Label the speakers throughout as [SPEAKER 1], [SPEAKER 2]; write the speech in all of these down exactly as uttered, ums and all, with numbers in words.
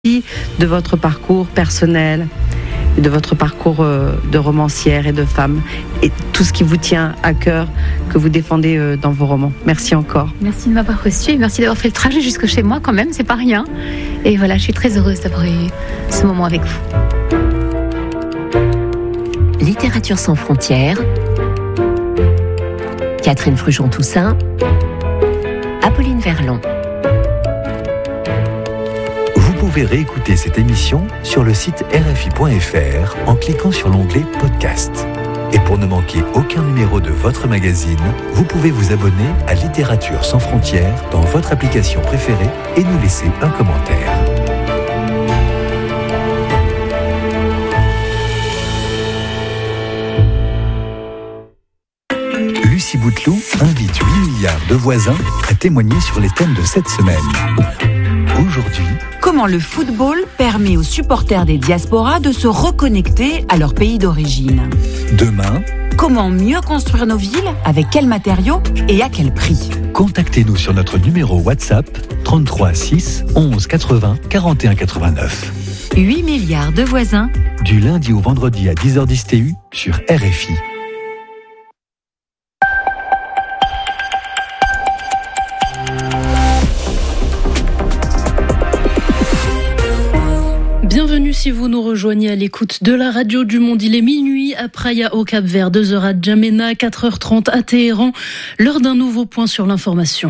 [SPEAKER 1] de votre parcours personnel, de votre parcours de romancière et de femme, et tout ce qui vous tient à cœur, que vous défendez dans vos romans. Merci encore.
[SPEAKER 2] Merci de m'avoir reçu et merci d'avoir fait le trajet jusque chez moi quand même, c'est pas rien. Et voilà, je suis très heureuse d'avoir eu ce moment avec vous.
[SPEAKER 3] Littérature sans frontières, Catherine Frujon-Toussaint, Apolline Verlon.
[SPEAKER 4] Vous pouvez réécouter cette émission sur le site r f i point f r en cliquant sur l'onglet Podcast. Et pour ne manquer aucun numéro de votre magazine, vous pouvez vous abonner à Littérature sans frontières dans votre application préférée et nous laisser un commentaire. Lucie Bouteloup invite huit milliards de voisins à témoigner sur les thèmes de cette semaine. Aujourd'hui,
[SPEAKER 5] comment le football permet aux supporters des diasporas de se reconnecter à leur pays d'origine.
[SPEAKER 4] Demain,
[SPEAKER 5] comment mieux construire nos villes, avec quels matériaux et à quel prix.
[SPEAKER 4] Contactez-nous sur notre numéro WhatsApp trente-trois six onze quatre-vingts quarante et un quatre-vingt-neuf.
[SPEAKER 3] huit milliards de voisins.
[SPEAKER 4] Du lundi au vendredi à dix heures dix T U sur R F I.
[SPEAKER 6] Bienvenue si vous nous rejoignez à l'écoute de la radio du monde. Il est minuit à Praia au Cap-Vert, deux heures à Djamena, quatre heures trente à Téhéran. L'heure d'un nouveau point sur l'information.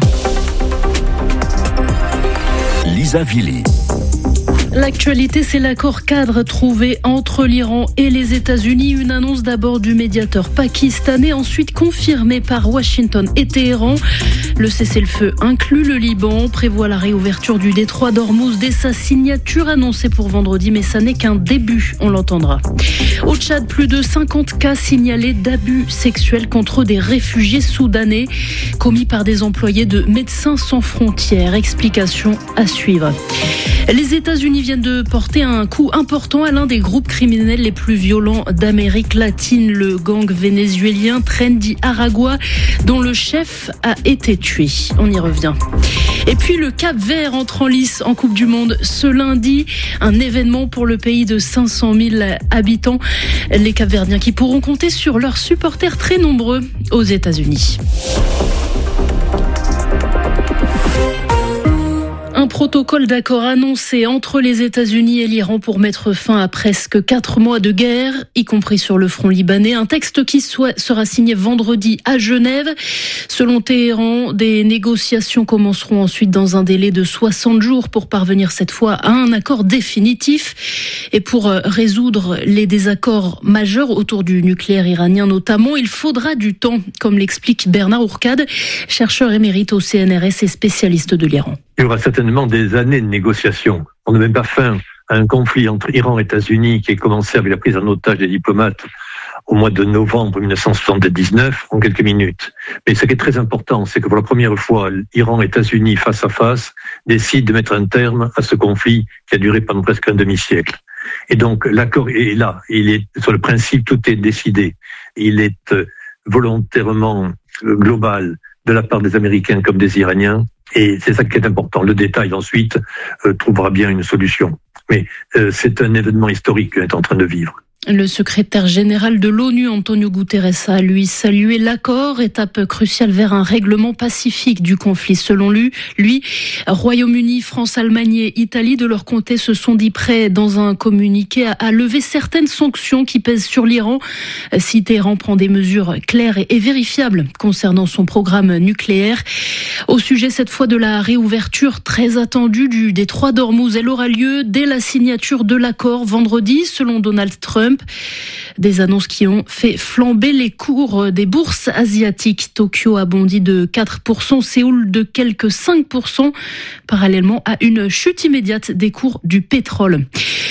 [SPEAKER 4] Lisa Villy.
[SPEAKER 6] L'actualité, c'est l'accord cadre trouvé entre l'Iran et les États-Unis. Une annonce d'abord du médiateur pakistanais, ensuite confirmée par Washington et Téhéran. Le cessez-le-feu inclut le Liban, prévoit la réouverture du détroit d'Ormuz dès sa signature annoncée pour vendredi, mais ça n'est qu'un début, on l'entendra. Au Tchad, plus de cinquante cas signalés d'abus sexuels contre des réfugiés soudanais commis par des employés de Médecins sans frontières. Explication à suivre. Les États-Unis viennent de porter un coup important à l'un des groupes criminels les plus violents d'Amérique latine, le gang vénézuélien Trendy Aragua, dont le chef a été tué. On y revient. Et puis le Cap-Vert entre en lice en Coupe du Monde ce lundi, un événement pour le pays de cinq cent mille habitants. Les Cap-Verdiens qui pourront compter sur leurs supporters très nombreux aux États-Unis. Un protocole d'accord annoncé entre les États-Unis et l'Iran pour mettre fin à presque quatre mois de guerre, y compris sur le front libanais. Un texte qui soit, sera signé vendredi à Genève. Selon Téhéran, des négociations commenceront ensuite dans un délai de soixante jours pour parvenir cette fois à un accord définitif. Et pour résoudre les désaccords majeurs autour du nucléaire iranien notamment, il faudra du temps, comme l'explique Bernard Ourcade, chercheur émérite au C N R S et spécialiste de l'Iran.
[SPEAKER 7] Il y aura certainement des années de négociations. On ne met pas fin à un conflit entre Iran et États-Unis qui a commencé avec la prise en otage des diplomates au mois de novembre mille neuf cent soixante-dix-neuf en quelques minutes. Mais ce qui est très important, c'est que pour la première fois, Iran et États-Unis face à face décident de mettre un terme à ce conflit qui a duré pendant presque un demi-siècle. Et donc l'accord est là. Il est sur le principe, tout est décidé. Il est volontairement global de la part des Américains comme des Iraniens. Et c'est ça qui est important. Le détail, ensuite, euh, trouvera bien une solution. Mais euh, c'est un événement historique qu'on est en train de vivre.
[SPEAKER 6] Le secrétaire général de l'ONU, Antonio Guterres, a lui salué l'accord, étape cruciale vers un règlement pacifique du conflit. Selon lui, lui, Royaume-Uni, France, Allemagne et Italie, de leur côté, se sont dit prêts dans un communiqué à, à lever certaines sanctions qui pèsent sur l'Iran si Téhéran prend des mesures claires et, et vérifiables concernant son programme nucléaire. Au sujet cette fois de la réouverture très attendue du détroit d'Ormuz, elle aura lieu dès la signature de l'accord vendredi, selon Donald Trump. Des annonces qui ont fait flamber les cours des bourses asiatiques. Tokyo a bondi de quatre pour cent, Séoul de quelques cinq pour cent, parallèlement à une chute immédiate des cours du pétrole.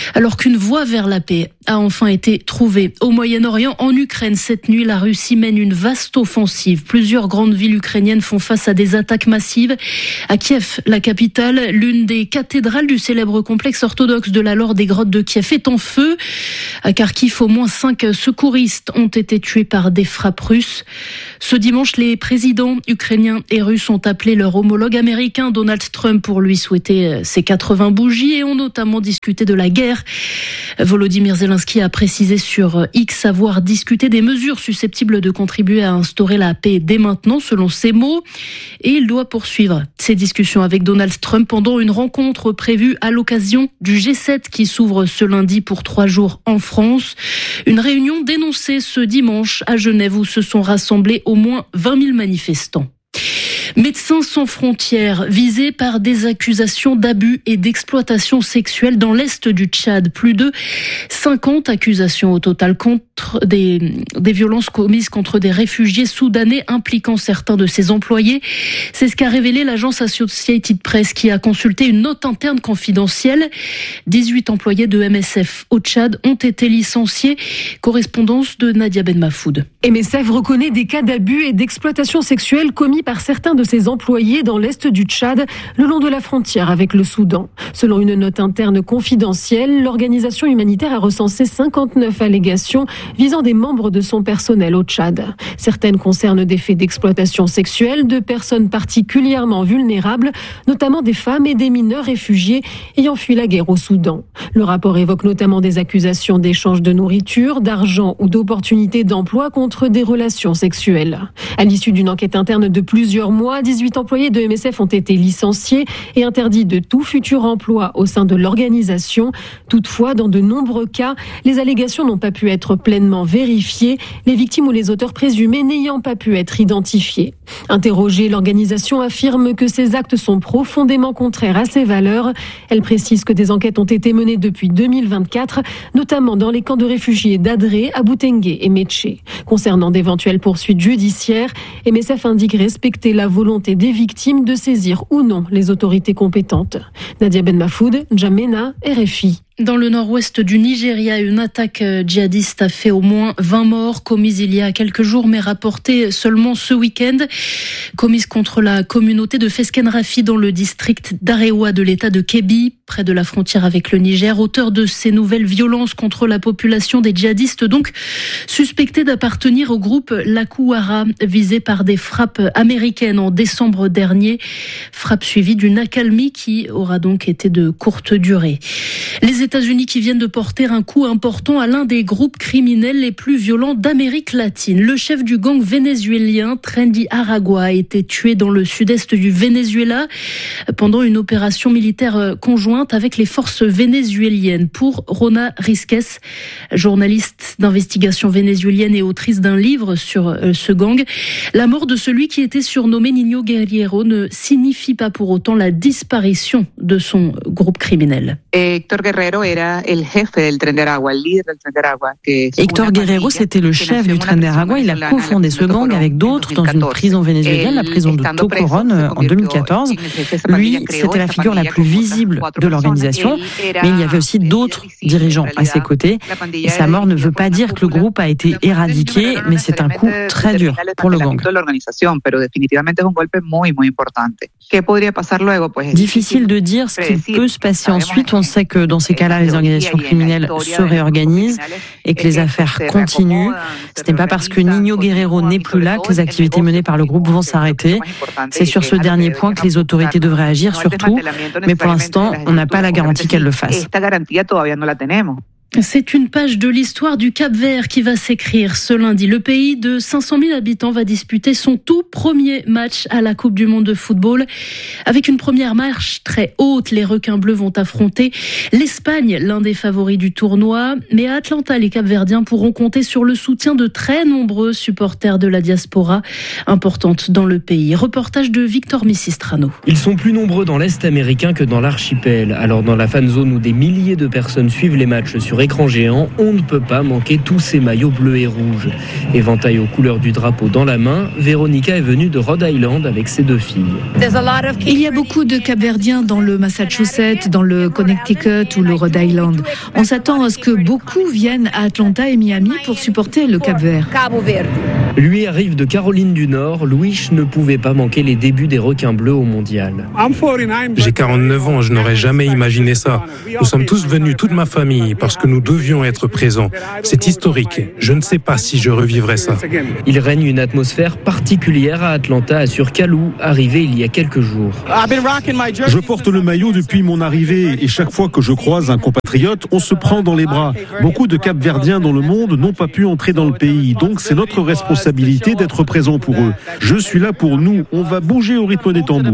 [SPEAKER 6] Alors qu'une voie vers la paix a enfin été trouvée au Moyen-Orient, en Ukraine, cette nuit, la Russie mène une vaste offensive. Plusieurs grandes villes ukrainiennes font face à des attaques massives. À Kiev, la capitale, l'une des cathédrales du célèbre complexe orthodoxe de la Laure des Grottes de Kiev est en feu. À Kharkiv, au moins cinq secouristes ont été tués par des frappes russes. Ce dimanche, les présidents ukrainiens et russes ont appelé leur homologue américain Donald Trump pour lui souhaiter ses quatre-vingts bougies et ont notamment discuté de la guerre. Volodymyr Zelensky a précisé sur X avoir discuté des mesures susceptibles de contribuer à instaurer la paix dès maintenant, selon ses mots. Et il doit poursuivre ses discussions avec Donald Trump pendant une rencontre prévue à l'occasion du G sept qui s'ouvre ce lundi pour trois jours en France. Une réunion dénoncée ce dimanche à Genève où se sont rassemblés au moins vingt mille manifestants. Médecins sans frontières, visés par des accusations d'abus et d'exploitation sexuelle dans l'est du Tchad. Plus de cinquante accusations au total contre des, des violences commises contre des réfugiés soudanais impliquant certains de ses employés. C'est ce qu'a révélé l'agence Associated Press qui a consulté une note interne confidentielle. dix-huit employés de M S F au Tchad ont été licenciés. Correspondance de Nadia Ben Mafoud.
[SPEAKER 8] M S F reconnaît des cas d'abus et d'exploitation sexuelle commis par certains de ses employés dans l'est du Tchad, le long de la frontière avec le Soudan. Selon une note interne confidentielle, l'organisation humanitaire a recensé cinquante-neuf allégations visant des membres de son personnel au Tchad. Certaines concernent des faits d'exploitation sexuelle de personnes particulièrement vulnérables, notamment des femmes et des mineurs réfugiés ayant fui la guerre au Soudan. Le rapport évoque notamment des accusations d'échange de nourriture, d'argent ou d'opportunités d'emploi contre des relations sexuelles. À l'issue d'une enquête interne de plusieurs mois, dix-huit employés de M S F ont été licenciés et interdits de tout futur emploi au sein de l'organisation. Toutefois, dans de nombreux cas, les allégations n'ont pas pu être pleinement vérifiées, les victimes ou les auteurs présumés n'ayant pas pu être identifiés. Interrogée, l'organisation affirme que ces actes sont profondément contraires à ses valeurs. Elle précise que des enquêtes ont été menées depuis deux mille vingt-quatre, notamment dans les camps de réfugiés d'Adré, Abou-Tengue et Métché. Concernant d'éventuelles poursuites judiciaires, M S F indique respecter la volonté des victimes de saisir ou non les autorités compétentes. Nadia Ben Mafoud, N'Djamena, R F I.
[SPEAKER 6] Dans le nord-ouest du Nigeria, une attaque djihadiste a fait au moins vingt morts, commises il y a quelques jours, mais rapportées seulement ce week-end. Commises contre la communauté de Feskenrafi dans le district d'Arewa de l'état de Kebbi, près de la frontière avec le Niger. Auteur de ces nouvelles violences contre la population, des djihadistes donc suspectés d'appartenir au groupe Lakouara, visé par des frappes américaines en décembre dernier. Frappe suivie d'une accalmie qui aura donc été de courte durée. Les États-Unis qui viennent de porter un coup important à l'un des groupes criminels les plus violents d'Amérique latine. Le chef du gang vénézuélien, Trendy Aragua, a été tué dans le sud-est du Venezuela pendant une opération militaire conjointe avec les forces vénézuéliennes. Pour Rona Risques, journaliste d'investigation vénézuélienne et autrice d'un livre sur ce gang, la mort de celui qui était surnommé Niño Guerriero ne signifie pas pour autant la disparition de son groupe criminel.
[SPEAKER 9] Héctor Guerrero era el jefe del Tren de Aragua, el líder del Tren de Aragua.
[SPEAKER 10] Héctor Guerrero, c'était le chef du Tren de Aragua. Il a cofondé ce gang avec d'autres dans une prison vénézuélienne, la prison de Tocoron, en deux mille quatorze. Lui, c'était la figure la plus visible de l'organisation, mais il y avait aussi d'autres dirigeants à ses côtés. Et sa mort ne veut pas dire que le groupe a été éradiqué, mais c'est un coup très dur pour le gang. Difficile de dire ce qui peut se passer ensuite. On sait que dans ces cas-là, les organisations criminelles se réorganisent et que les affaires continuent. Ce n'est pas parce que Niño Guerriero n'est plus là que les activités menées par le groupe vont s'arrêter. C'est sur ce dernier point que les autorités devraient agir surtout, mais pour l'instant, on n'a pas la garantie qu'elles le fassent.
[SPEAKER 6] C'est une page de l'histoire du Cap-Vert qui va s'écrire ce lundi. Le pays de cinq cent mille habitants va disputer son tout premier match à la Coupe du Monde de football. Avec une première marche très haute, les requins bleus vont affronter l'Espagne, l'un des favoris du tournoi. Mais à Atlanta, les Cap-Verdiens pourront compter sur le soutien de très nombreux supporters de la diaspora importante dans le pays. Reportage de Victor Missistrano.
[SPEAKER 11] Ils sont plus nombreux dans l'Est américain que dans l'archipel. Alors dans la fan zone où des milliers de personnes suivent les matchs sur sur écran géant, on ne peut pas manquer tous ces maillots bleus et rouges. Éventail aux couleurs du drapeau dans la main, Véronica est venue de Rhode Island avec ses deux filles.
[SPEAKER 12] Il y a beaucoup de Cap-Verdiens dans le Massachusetts, dans le Connecticut ou le Rhode Island. On s'attend à ce que beaucoup viennent à Atlanta et Miami pour supporter le Cap-Vert.
[SPEAKER 11] Lui arrive de Caroline du Nord. Louis ne pouvait pas manquer les débuts des requins bleus au mondial.
[SPEAKER 13] J'ai quarante-neuf ans, je n'aurais jamais imaginé ça. Nous sommes tous venus, toute ma famille, parce que nous devions être présents. C'est historique. Je ne sais pas si je revivrai ça.
[SPEAKER 11] Il règne une atmosphère particulière à Atlanta, assure Kalou, arrivé il y a quelques jours.
[SPEAKER 14] Je porte le maillot depuis mon arrivée et chaque fois que je croise un compatriote, on se prend dans les bras. Beaucoup de Cap-Verdiens dans le monde n'ont pas pu entrer dans le pays, donc c'est notre responsabilité d'être présent pour eux. Je suis là pour nous, on va bouger au rythme des tambours.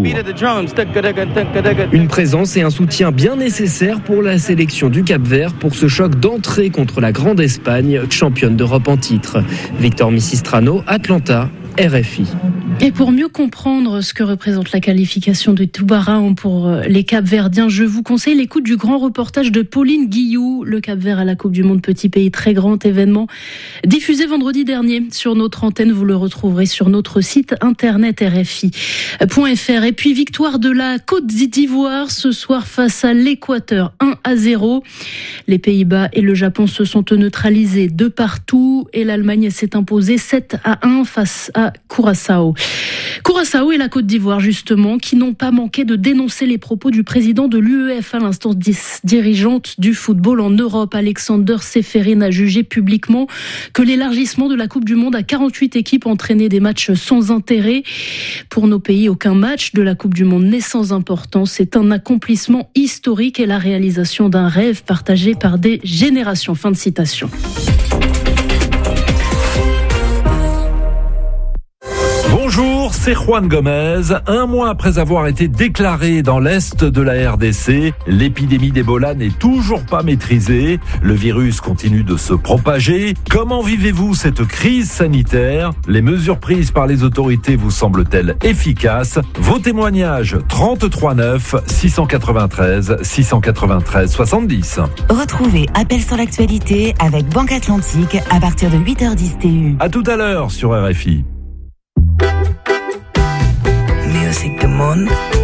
[SPEAKER 11] Une présence et un soutien bien nécessaires pour la sélection du Cap-Vert pour ce choc d'entrée contre la Grande Espagne, championne d'Europe en titre. Victor Missistrano, Atlanta, R F I.
[SPEAKER 6] Et pour mieux comprendre ce que représente la qualification de Tubarão pour les Cap-Verdiens, je vous conseille l'écoute du grand reportage de Pauline Guillou, le Cap-Vert à la Coupe du Monde, petit pays, très grand événement, diffusé vendredi dernier sur notre antenne. Vous le retrouverez sur notre site internet R F I point F R. Et puis victoire de la Côte d'Ivoire ce soir face à l'Équateur, un à zéro. Les Pays-Bas et le Japon se sont neutralisés de partout et l'Allemagne s'est imposée sept à un face à Curaçao. Curaçao et la Côte d'Ivoire, justement, qui n'ont pas manqué de dénoncer les propos du président de l'U E F A, l'instance dirigeante du football en Europe. Alexander Seferin a jugé publiquement que l'élargissement de la Coupe du Monde à quarante-huit équipes entraînait des matchs sans intérêt. Pour nos pays, aucun match de la Coupe du Monde n'est sans importance. C'est un accomplissement historique et la réalisation d'un rêve partagé par des générations. Fin de citation.
[SPEAKER 15] Bonjour, c'est Juan Gomez. Un mois après avoir été déclaré dans l'Est de la R D C, l'épidémie d'Ebola n'est toujours pas maîtrisée. Le virus continue de se propager. Comment vivez-vous cette crise sanitaire ? Les mesures prises par les autorités vous semblent-elles efficaces ? Vos témoignages trente-trois neuf six cent quatre-vingt-treize six cent quatre-vingt-treize soixante-dix.
[SPEAKER 16] Retrouvez Appel sur l'actualité avec Banque Atlantique à partir de huit heures dix T U.
[SPEAKER 15] À tout à l'heure sur R F I.
[SPEAKER 17] Music the Monde.